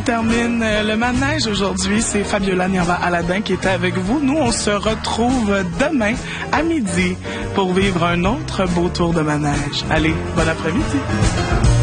termine le manège aujourd'hui. C'est Fabiola Niava-Aladin qui était avec vous. Nous, on se retrouve demain à midi pour vivre un autre beau tour de manège. Allez, bon après-midi.